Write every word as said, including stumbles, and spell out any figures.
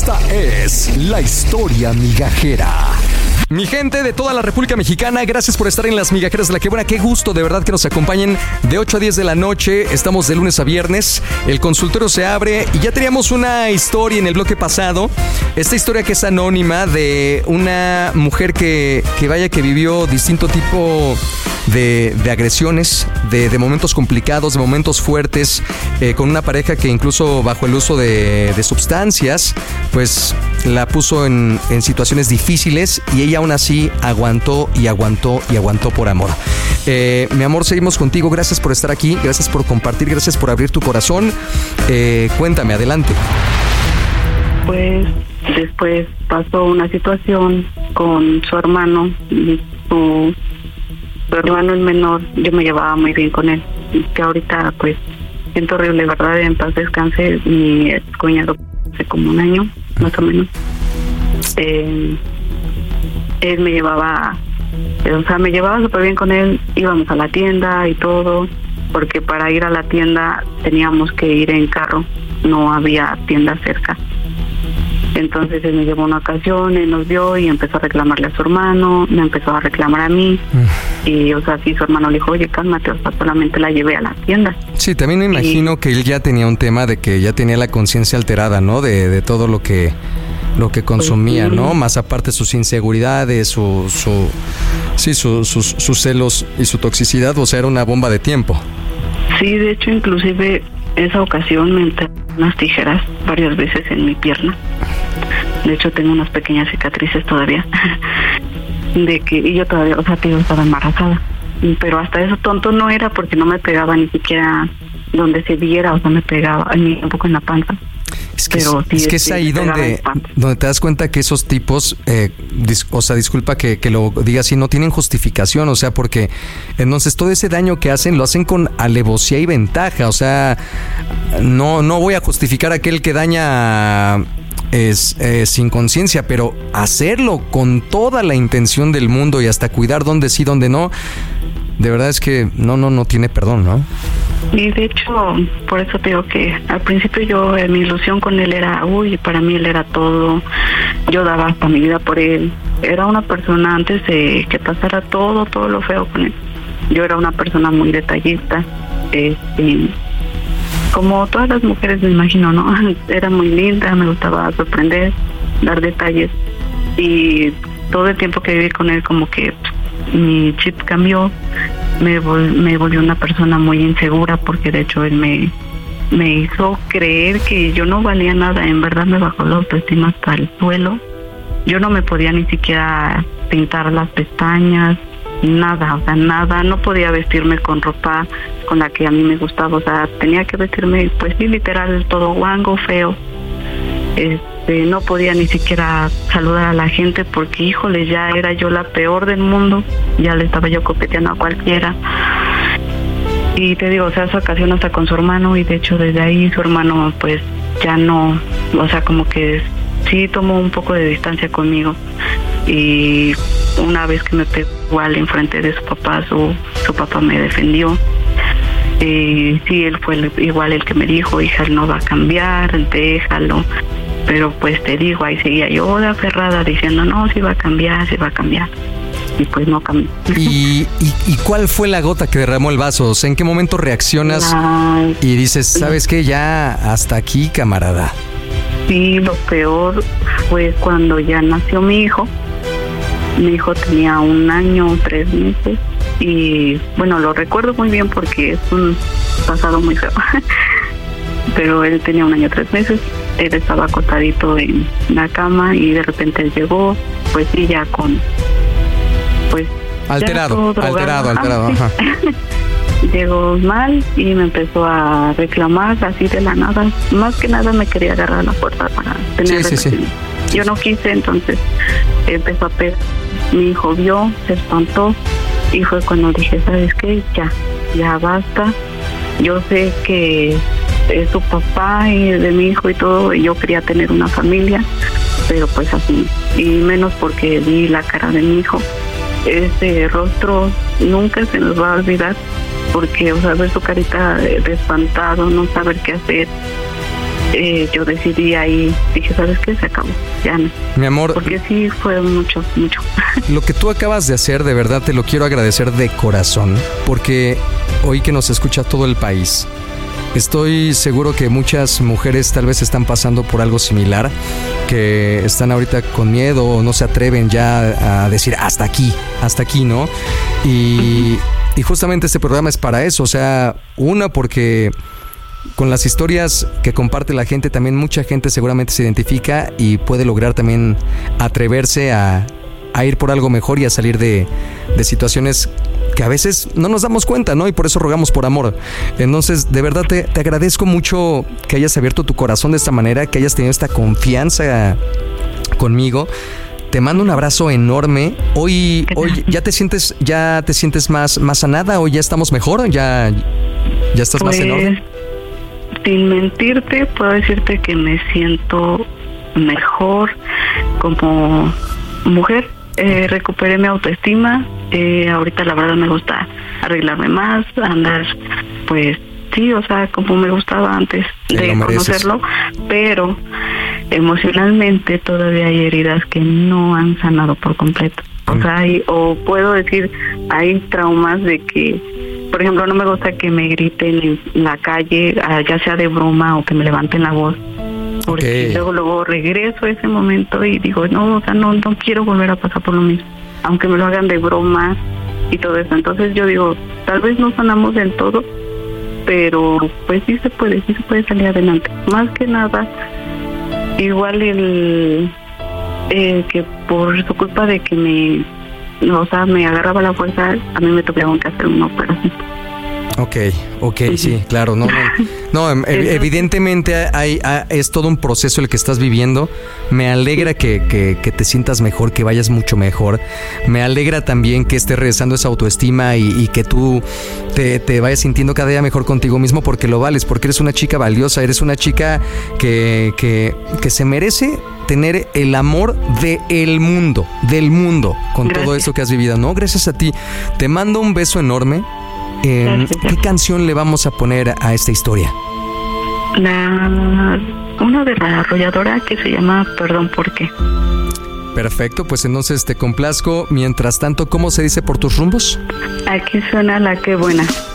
Esta es la historia migajera. Mi gente de toda la República Mexicana, gracias por estar en Las Migajeras de la Qué Buena. Qué gusto de verdad que nos acompañen de ocho a diez de la noche. Estamos de lunes a viernes. El consultorio se abre y ya teníamos una historia en el bloque pasado. Esta historia que es anónima de una mujer que, que vaya que vivió distinto tipo de, de agresiones, de, de momentos complicados, de momentos fuertes, eh, con una pareja que incluso bajo el uso de, de sustancias, pues la puso en, en situaciones difíciles y ella aún así aguantó y aguantó y aguantó por amor. Eh, mi amor, seguimos contigo. Gracias por estar aquí, gracias por compartir, gracias por abrir tu corazón. Eh, cuéntame, adelante. Pues después pasó una situación con su hermano, su, su hermano el menor. Yo me llevaba muy bien con él, que ahorita pues siento horrible, ¿verdad? En paz descanse. Mi ex cuñado hace como un año, más o menos. Eh, él me llevaba, o sea, me llevaba súper bien con él. Íbamos a la tienda y todo, porque para ir a la tienda teníamos que ir en carro, no había tienda cerca. Entonces él me llevó una ocasión, él nos vio y empezó a reclamarle a su hermano, me empezó a reclamar a mí. Mm. Y, o sea, sí, su hermano le dijo, oye, cálmate, o sea, solamente la llevé a la tienda. Sí, también me imagino y... que él ya tenía un tema de que ya tenía la conciencia alterada, ¿no? De, de todo lo que... lo que consumía, pues, ¿no? Más aparte sus inseguridades, su, su sí, su, sus, sus celos y su toxicidad, o sea, era una bomba de tiempo. Sí, de hecho, inclusive esa ocasión me entré unas tijeras varias veces en mi pierna. De hecho, tengo unas pequeñas cicatrices todavía. De que, y yo todavía, o sea, que yo estaba embarazada. Pero hasta eso tonto no era, porque no me pegaba ni siquiera donde se viera, o sea, me pegaba ni un poco en la panza. Es que, Pero, es, sí, es, que es ahí donde, donde te das cuenta que esos tipos, eh, dis, o sea, disculpa que, que lo diga así, no tienen justificación, o sea, porque entonces todo ese daño que hacen lo hacen con alevosía y ventaja, o sea, no, no voy a justificar a aquel que daña es, eh, sin conciencia, pero hacerlo con toda la intención del mundo y hasta cuidar dónde sí, dónde no, de verdad es que no, no, no tiene perdón, ¿no? Y de hecho, por eso te digo que al principio yo, eh, mi ilusión con él era, uy, para mí él era todo, yo daba hasta mi vida por él. Era una persona antes de que pasara todo, todo lo feo con él. Yo era una persona muy detallista, este, como todas las mujeres me imagino, ¿no? Era muy linda, me gustaba sorprender, dar detalles. Y todo el tiempo que viví con él como que mi chip cambió. Me, vol- me volvió una persona muy insegura, porque de hecho él me, me hizo creer que yo no valía nada. En verdad me bajó la autoestima hasta el suelo. Yo no me podía ni siquiera pintar las pestañas, nada, o sea, nada. No podía vestirme con ropa con la que a mí me gustaba, o sea, tenía que vestirme, pues sí, literal, todo guango, feo. Este, no podía ni siquiera saludar a la gente porque, híjole, ya era yo la peor del mundo, ya le estaba yo coqueteando a cualquiera. Y te digo, o sea, esa ocasión hasta con su hermano, y de hecho desde ahí su hermano pues ya no, o sea, como que sí tomó un poco de distancia conmigo. Y una vez que me pegó igual enfrente de su papá, su, su papá me defendió. Y sí, él fue el, igual el que me dijo, hija, él no va a cambiar, déjalo. Pero pues te digo, ahí seguía yo de aferrada diciendo, no, sí va a cambiar, sí va a cambiar. Y pues no cambió. ¿Y, y, ¿Y cuál fue la gota que derramó el vaso? O sea, ¿en qué momento reaccionas la... y dices, ¿sabes qué? Ya hasta aquí, camarada. Sí, lo peor fue cuando ya nació mi hijo. Mi hijo tenía un año, tres meses. Y bueno, lo recuerdo muy bien porque es un pasado muy feo. Pero él tenía un año, tres meses. Él estaba acostadito en la cama y de repente él llegó, pues sí, ya con, pues... Alterado, alterado, alterado, ah, sí. Ajá. Llegó mal y me empezó a reclamar así de la nada. Más que nada me quería agarrar a la puerta para tener... Sí, sí, sí. Yo no quise, entonces empezó a pegar. Mi hijo vio, se espantó y fue cuando dije, ¿sabes qué? Ya, ya basta. Yo sé que es su papá y de mi hijo y todo, y yo quería tener una familia, pero pues así, y menos porque vi la cara de mi hijo. Ese rostro nunca se nos va a olvidar, porque, o sea, ver su carita de, de espantado, no saber qué hacer, eh, yo decidí ahí, dije, ¿sabes qué? Se acabó, ya no. Mi amor. Porque sí fue mucho, mucho. Lo que tú acabas de hacer, de verdad te lo quiero agradecer de corazón, porque hoy que nos escucha todo el país, estoy seguro que muchas mujeres tal vez están pasando por algo similar, que están ahorita con miedo o no se atreven ya a decir hasta aquí, hasta aquí, ¿no? Y, y justamente este programa es para eso, o sea, una porque con las historias que comparte la gente también mucha gente seguramente se identifica y puede lograr también atreverse a, a ir por algo mejor y a salir de, de situaciones que a veces no nos damos cuenta, ¿no? Y por eso rogamos por amor. Entonces, de verdad te, te agradezco mucho que hayas abierto tu corazón de esta manera, que hayas tenido esta confianza conmigo. Te mando un abrazo enorme. Hoy, hoy ya te sientes, ya te sientes más, más sanada, hoy ya estamos mejor, ya, ya estás pues, más en orden. Sin mentirte, puedo decirte que me siento mejor como mujer. Eh, recuperé mi autoestima. Eh, ahorita la verdad me gusta arreglarme más, andar, pues sí, o sea, como me gustaba antes de conocerlo, pero emocionalmente todavía hay heridas que no han sanado por completo. O sea, hay, o puedo decir, hay traumas de que, por ejemplo, no me gusta que me griten en la calle, ya sea de broma o que me levanten la voz. Porque okay. luego luego regreso a ese momento y digo, no, o sea, no, no quiero volver a pasar por lo mismo, aunque me lo hagan de broma y todo eso. Entonces yo digo, tal vez no sanamos del todo, pero pues sí se puede, sí se puede salir adelante. Más que nada, igual el eh, que por su culpa de que me, o sea, me agarraba la fuerza, a mí me tocaron que hacer una operación. Ok, ok, sí, claro, no, no, no evidentemente hay, hay, es todo un proceso el que estás viviendo. Me alegra que, que, que te sientas mejor, que vayas mucho mejor. Me alegra también que estés regresando esa autoestima y, y que tú te, te vayas sintiendo cada día mejor contigo mismo, porque lo vales, porque eres una chica valiosa, eres una chica que, que, que se merece tener el amor del mundo, del mundo, con Gracias. Todo eso que has vivido, ¿no? Gracias a ti. Te mando un beso enorme. Eh, ¿Qué canción le vamos a poner a esta historia? La, una de la arrolladora que se llama Perdón por qué. Perfecto, pues entonces te complazco. Mientras tanto, ¿cómo se dice por tus rumbos? Aquí suena La Qué Buena.